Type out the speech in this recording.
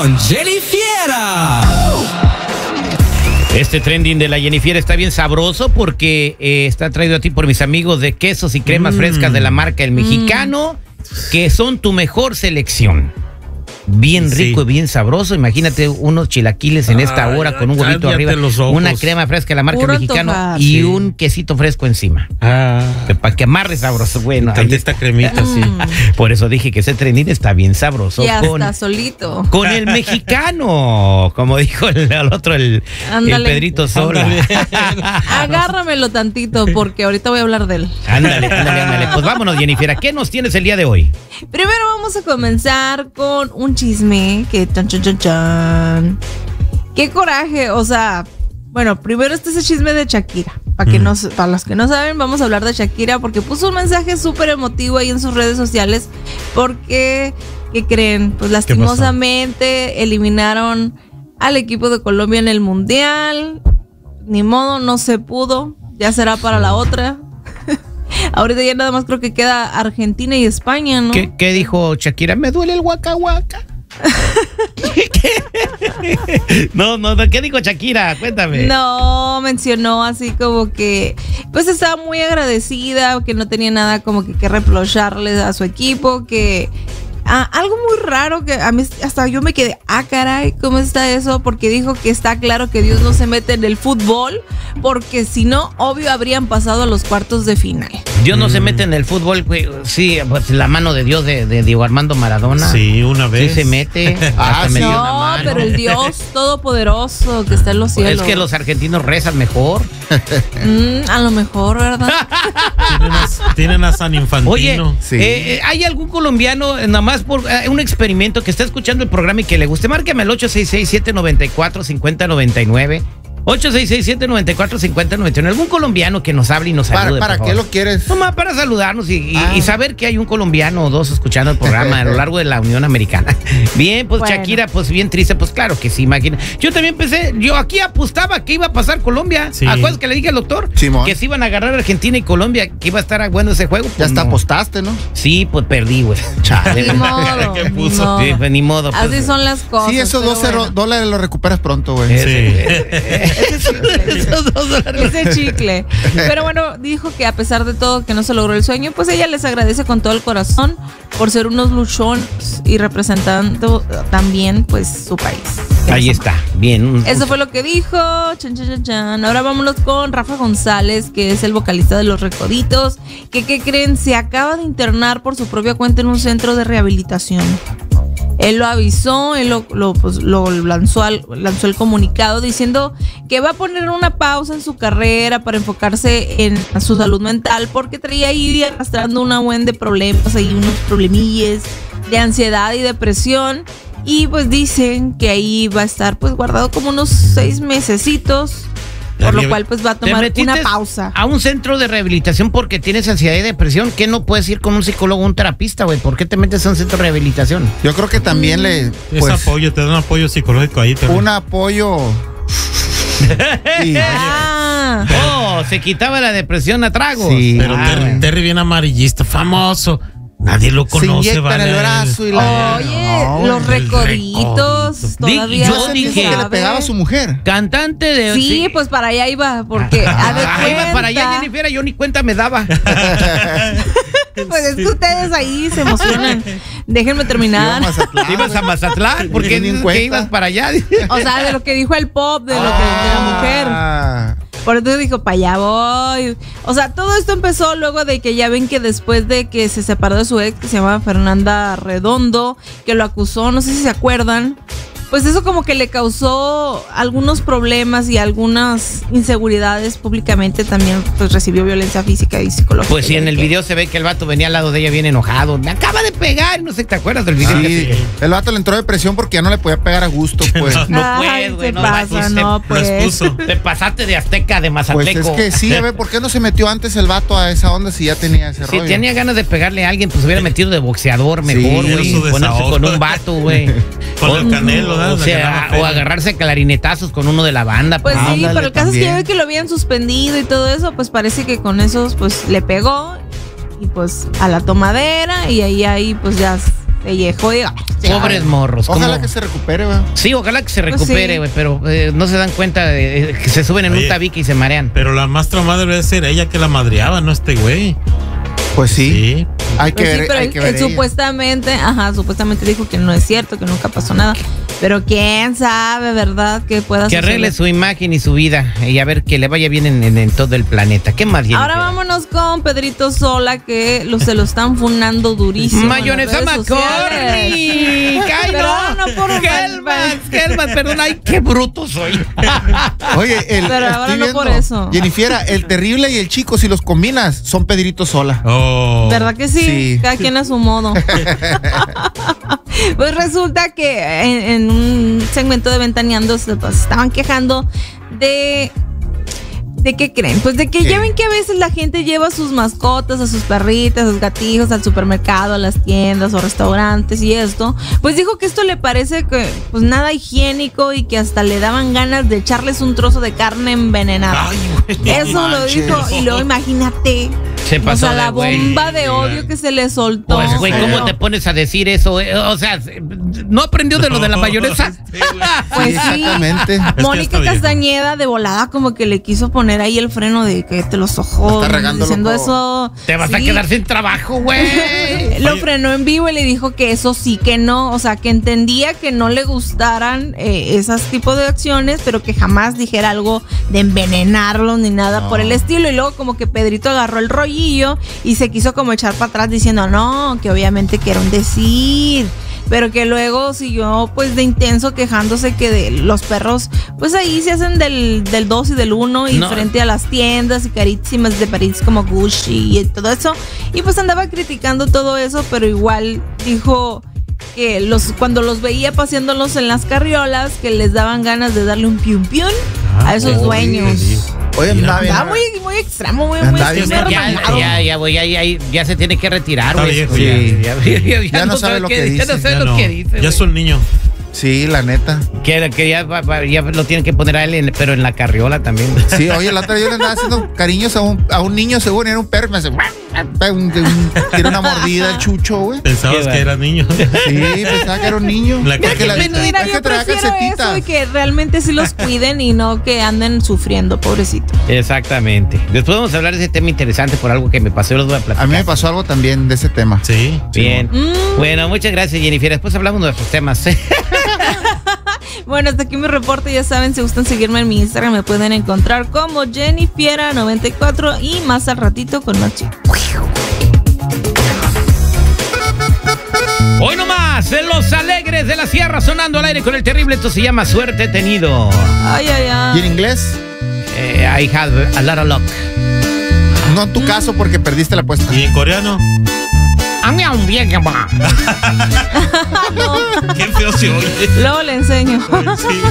con Jennifiera. Este trending de la Jennifiera está bien sabroso porque está traído a ti por mis amigos de quesos y cremas frescas de la marca El Mexicano, que son tu mejor selección. Bien rico y bien sabroso. Imagínate unos chilaquiles en esta hora con un huevito arriba, una crema fresca de la marca El Mexicano y un quesito fresco encima. Para que amarre sabroso. Bueno, ahí esta cremita, sí. Por eso dije que ese trending está bien sabroso. Y hasta solito. Con El Mexicano, como dijo el otro, el Pedrito Sola. Agárramelo tantito porque ahorita voy a hablar de él. Ándale. Pues vámonos, Jennifiera. ¿Qué nos tienes el día de hoy? Primero vamos a comenzar con un chisme que qué coraje, o sea, bueno, primero este es el chisme de Shakira. Para los que no saben, vamos a hablar de Shakira porque puso un mensaje súper emotivo ahí en sus redes sociales porque, ¿qué creen? Pues lastimosamente eliminaron al equipo de Colombia en el Mundial. Ni modo, no se pudo. Ya será para la otra. Ahorita ya nada más creo que queda Argentina y España, ¿no? ¿Qué dijo Shakira? Me duele el waka waka. No, ¿qué dijo Shakira? Cuéntame. No, mencionó así como que pues estaba muy agradecida, que no tenía nada como que reprocharle a su equipo, que algo muy raro que a mí hasta yo me quedé, caray, ¿cómo está eso? Porque dijo que está claro que Dios no se mete en el fútbol, porque si no, obvio habrían pasado a los cuartos de final. Dios no se mete en el fútbol, güey. Sí, pues la mano de Dios de Diego Armando Maradona. Sí, una vez. Sí se mete. No, pero el Dios todopoderoso que está en los cielos. Es que los argentinos rezan mejor. A lo mejor, ¿verdad? Tienen a San Infantino. Oye, sí. ¿Hay algún colombiano, nada más por un experimento, que está escuchando el programa y que le guste? Márqueme al 866-794-5099. 866-794-5091. Algún colombiano que nos hable y nos salude. ¿Para qué lo quieres? Nomás para saludarnos y saber que hay un colombiano o dos escuchando el programa a lo largo de la Unión Americana. Bien, pues bueno. Shakira, pues bien triste, pues claro que sí, imagina. Yo también pensé, yo aquí apostaba que iba a pasar Colombia. Sí. ¿Acuerdas que le dije al doctor? Simón. Que se iban a agarrar Argentina y Colombia, que iba a estar bueno ese juego. Pues ya hasta apostaste, ¿no? Sí, pues perdí, güey. Ni modo. ¿Qué puso? Sí, pues, ni modo. Pues, así son las cosas. Sí, esos $12 los recuperas pronto, güey. Sí. Ese chicle. Pero bueno, dijo que a pesar de todo que no se logró el sueño, pues ella les agradece con todo el corazón por ser unos luchones y representando también pues su país. Ahí está, bien. Eso fue lo que dijo. Ahora vámonos con Rafa González, que es el vocalista de Los Recoditos, que ¿qué creen? Se acaba de internar por su propia cuenta en un centro de rehabilitación. Él lo avisó, él lo lanzó el comunicado diciendo que va a poner una pausa en su carrera para enfocarse en su salud mental porque traía ahí arrastrando una buen de problemas, ahí unos problemillas de ansiedad y depresión, y pues dicen que ahí va a estar pues guardado como unos 6 mesecitos. Por lo cual pues va a tomar una pausa. A un centro de rehabilitación porque tienes ansiedad y depresión. ¿Qué no puedes ir con un psicólogo o un terapista, güey? ¿Por qué te metes a un centro de rehabilitación? Yo creo que también es apoyo, te dan apoyo psicológico ahí también. Un apoyo. Se quitaba la depresión a tragos. Sí. Pero Terry bien amarillista, famoso. Nadie lo conoce, se inyecta en el brazo y Los Recoditos. Todavía yo dije que le pegaba a su mujer. Cantante de... Sí, pues para allá iba, porque iba para allá, Jennifer, yo ni cuenta me daba. Pues es que ustedes ahí se emocionan. Déjenme terminar. Ibas a Mazatlán, porque ibas para allá. O sea, de lo que dijo el pop, de lo que de la mujer. Por eso dijo, para allá voy. O sea, todo esto empezó luego de que ya ven que después de que se separó de su ex, que se llamaba Fernanda Redondo, que lo acusó, no sé si se acuerdan, pues eso como que le causó algunos problemas y algunas inseguridades públicamente. También pues recibió violencia física y psicológica. Pues sí, en el video se ve que el vato venía al lado de ella bien enojado. Me acaba de pegar, no sé, ¿te acuerdas del video? Sí, el vato le entró depresión porque ya no le podía pegar a gusto, pues. No puedes, güey. Te pasaste de azteca, de mazatleco. Pues es que sí, a ver, ¿por qué no se metió antes el vato a esa onda si ya tenía ese rollo? Si tenía ganas de pegarle a alguien, pues hubiera metido de boxeador mejor, güey. Ponerse con un vato, güey. Con el Canelo, o agarrarse clarinetazos con uno de la banda. Pues sí, pero el caso es que ya ve que lo habían suspendido y todo eso, pues parece que con esos pues le pegó y pues a la tomadera y ahí pues ya pellejo y... Pobres morros. Ojalá ¿cómo? que se recupere, güey. Sí, ojalá que se Pues recupere, sí. güey, pero no se dan cuenta de que se suben en Oye. un tabique y se marean. Pero la más traumada debe ser ella que la madreaba, no este güey. Pues sí. Sí. Hay que Pues sí, ver, pero hay que él ver. ella. supuestamente dijo que no es cierto, que nunca pasó nada. Pero quién sabe, ¿verdad? Que pueda Que arregle suceder. su imagen y su vida y a ver que le vaya bien en todo el planeta. ¿Qué más? Ahora vámonos con Pedrito Sola, que se lo están funando durísimo. Mayonesa en las redes sociales. McCormick. Ay, Pero no. no por Gelman, perdón. Ay, qué bruto soy. Oye, Pero ahora estoy no viendo, por eso. Jennifer, el terrible y el chico, si los combinas, son Pedrito Sola. Oh. ¿Verdad que sí? Sí. Cada quien a su modo. Pues resulta que en un segmento de Ventaneando se estaban quejando de qué creen. Pues de que ¿Qué? ya ven que a veces la gente lleva sus mascotas, a sus perritas, a sus gatijos al supermercado, a las tiendas o restaurantes y esto. Pues dijo que esto le parece que pues nada higiénico y que hasta le daban ganas de echarles un trozo de carne envenenada. Ay, güey. Eso lo manches. dijo y luego imagínate. Se pasó O sea, la de güey. bomba de odio que se le soltó. Pues, güey, ¿cómo Pero- te pones a decir eso? O sea, ¿no aprendió de lo de la mayonesa? Sí, güey. Pues Sí, sí. exactamente. que Mónica está viejo. Castañeda de volada como que le quiso poner ahí el freno de que te los ojos. Está regando, diciendo loco. eso. Te vas a Sí. quedar sin trabajo, güey. Lo Oye. frenó en vivo y le dijo que eso sí que no, o sea, que entendía que no le gustaran esos tipos de acciones, pero que jamás dijera algo de envenenarlos ni nada No. por el estilo. Y luego como que Pedrito agarró el rollillo y se quiso como echar para atrás diciendo no, que obviamente que era un decir. Pero que luego siguió pues de intenso quejándose que de los perros pues ahí se hacen del 2 y del 1 y No. frente a las tiendas y carísimas de París como Gucci y todo eso. Y pues andaba criticando todo eso, pero igual dijo que cuando los veía paseándolos en las carriolas, que les daban ganas de darle un piun piun a esos oh, dueños. sí. Oye, Mira. andaba bien. Estaba muy extremo, muy Anda bien, remangado. Ya se tiene que retirar, Está güey. viejo, Sí. Ya no sabe lo que Ya no dice. sabe Ya lo no. que dice. Ya güey. es un niño. Sí, la neta. Que ya lo tienen que poner a él, pero en la carriola también. Sí, oye, la otra vez yo le andaba haciendo cariños a un niño, según era un perro, me hace tiene una mordida el chucho, güey. Pensabas Qué que va. era niño. Sí, pensaba que era un niño. La Porque la- calcetita. Mira, es que yo traía prefiero calcetita. eso y que realmente sí los cuiden y no que anden sufriendo, pobrecito. Exactamente. Después vamos a hablar de ese tema interesante por algo que me pasó y los voy a platicar. A mí me pasó algo también de ese tema. Sí. Bien. Mm. Bueno, muchas gracias, Jennifer. Después hablamos de nuestros temas. Bueno, hasta aquí mi reporte. Ya saben, si gustan seguirme en mi Instagram, me pueden encontrar como Jennifiera94 y más al ratito con más chicos. Hoy nomás, en Los Alegres de la Sierra, sonando al aire con el terrible. Esto se llama Suerte Tenido. Ay, ay, ¿Y en ay. inglés? I had a lot of luck. No en tu caso porque perdiste la apuesta. ¿Y en coreano? Bien, Qué feo se oye. Luego le enseño. Sí.